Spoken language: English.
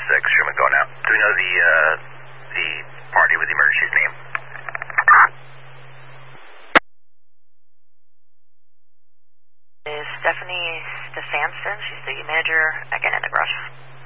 Sherman going out. Do we know the party with the emergency's name? Is Stephanie Stefanson. She's the manager again in the garage.